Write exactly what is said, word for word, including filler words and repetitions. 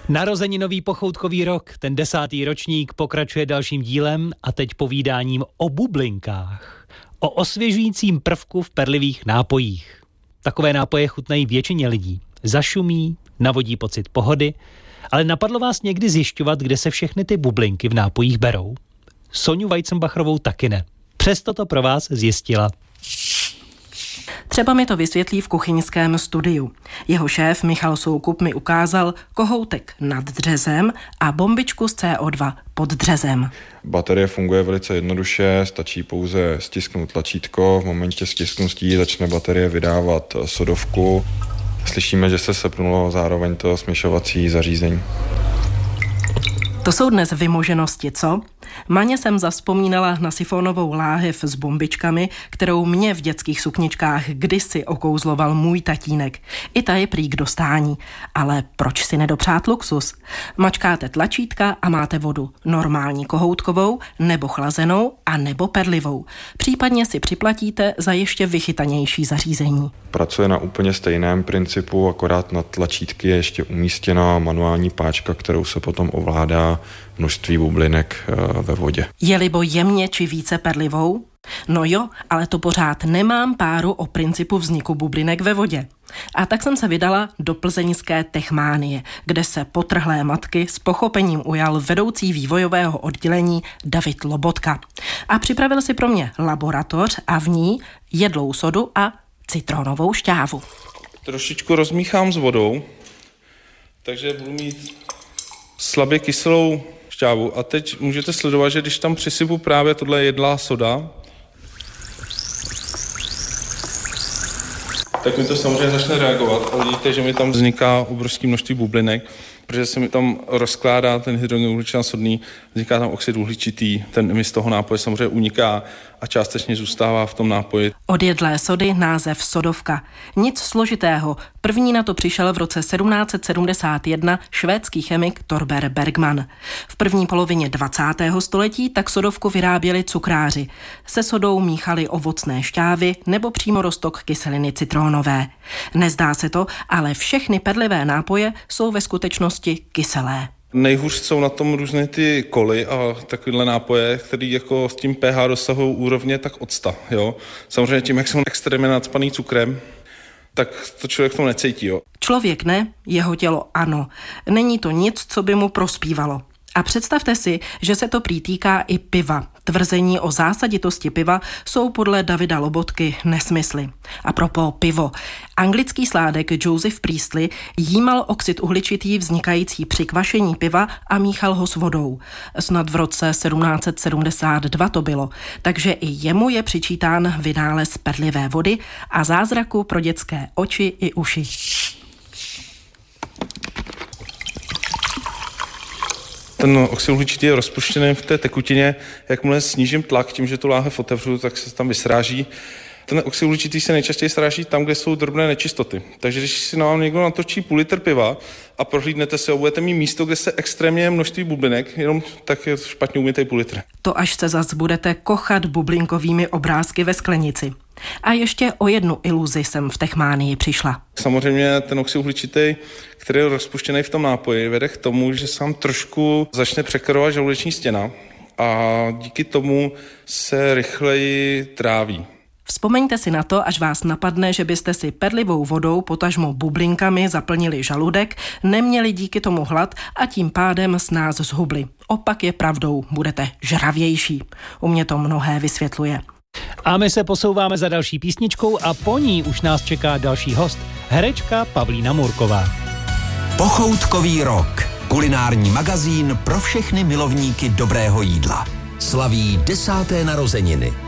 Narozeninový pochoutkový rok, ten desátý ročník, pokračuje dalším dílem a teď povídáním o bublinkách. O osvěžujícím prvku v perlivých nápojích. Takové nápoje chutnají většině lidí. Zašumí, navodí pocit pohody, ale napadlo vás někdy zjišťovat, kde se všechny ty bublinky v nápojích berou? Soňu Weizenbacherovou taky ne. Přesto to pro vás zjistila. Třeba mi to vysvětlí v kuchyňském studiu. Jeho šéf Michal Soukup mi ukázal kohoutek nad dřezem a bombičku z C O dva pod dřezem. Baterie funguje velice jednoduše, stačí pouze stisknout tlačítko. V momentě stisknutí začne baterie vydávat sodovku. Slyšíme, že se sepnulo zároveň to směšovací zařízení. To jsou dnes vymoženosti, co? Maně jsem zavzpomínala na sifonovou láhev s bombičkami, kterou mě v dětských sukničkách kdysi okouzloval můj tatínek. I ta je prý k dostání. Ale proč si nedopřát luxus? Mačkáte tlačítka a máte vodu normální kohoutkovou, nebo chlazenou, a nebo perlivou. Případně si připlatíte za ještě vychytanější zařízení. Pracuje na úplně stejném principu, akorát na tlačítky je ještě umístěna manuální páčka, kterou se potom ovládá množství bublinek ve vodě. Je libo jemně či více perlivou? No jo, ale to pořád nemám páru o principu vzniku bublinek ve vodě. A tak jsem se vydala do plzeňské Techmánie, kde se potrhlé matky s pochopením ujal vedoucí vývojového oddělení David Lobotka. A připravil si pro mě laboratoř a v ní jedlou sodu a citronovou šťávu. Trošičku rozmíchám s vodou, takže budu mít slabě kyselou šťávu. A teď můžete sledovat, že když tam přisypu právě tohle jedlá soda, tak mi to samozřejmě začne reagovat a vidíte, že mi tam vzniká obrovské množství bublinek, protože se mi tam rozkládá ten hydrogen uhličitý sodný, vzniká tam oxid uhličitý, ten mi z toho nápoje samozřejmě uniká a částečně zůstává v tom nápoji. Od jedlé sody název sodovka. Nic složitého. První na to přišel v roce sedmnáct set sedmdesát jedna švédský chemik Torber Bergman. V první polovině dvacátého století tak sodovku vyráběli cukráři. Se sodou míchali ovocné šťávy nebo přímo roztok kyseliny citronové. Nezdá se to, ale všechny perlivé nápoje jsou ve skutečnosti kyselé. Nejhůř jsou na tom různé ty koly a takovéhle nápoje, které jako s tím pH dosahují úrovně tak octa. Jo? Samozřejmě tím, jak jsou extrémně nacpaný cukrem, tak to člověk v tom necítí. Jo? Člověk ne, jeho tělo ano. Není to nic, co by mu prospívalo. A představte si, že se to prý týká i piva. Tvrzení o zásaditosti piva jsou podle Davida Lobotky nesmysly. A propos pivo. Anglický sládek Joseph Priestley jímal oxid uhličitý vznikající při kvašení piva a míchal ho s vodou. Snad v roce sedmnáct set sedmdesát dva to bylo. Takže i jemu je přičítán vynález perlivé vody a zázraku pro dětské oči i uši. Ten oxid uhličitý je rozpuštěný v té tekutině. Jakmile snížím tlak tím, že tu láhev otevřu, tak se tam vysráží. Ten oxid uhličitý se nejčastěji sráží tam, kde jsou drobné nečistoty. Takže když si nám někdo natočí půl litr piva a prohlídnete se, budete mít místo, kde se extrémně množství bublinek, jenom tak je špatně umytej půl litr. To až se zas budete kochat bublinkovými obrázky ve sklenici. A ještě o jednu iluzi jsem v Techmánii přišla. Samozřejmě ten oxid uhličitý, který je rozpuštěný v tom nápoji, vede k tomu, že se vám trošku začne překrovat žaludeční stěna a díky tomu se rychleji tráví. Vzpomeňte si na to, až vás napadne, že byste si perlivou vodou, potažmo bublinkami zaplnili žaludek, neměli díky tomu hlad a tím pádem s nás zhubli. Opak je pravdou, budete žravější. U mě to mnohé vysvětluje. A my se posouváme za další písničkou a po ní už nás čeká další host, herečka Pavlína Murková. Pochoutkový rok. Kulinární magazín pro všechny milovníky dobrého jídla. Slaví desáté narozeniny.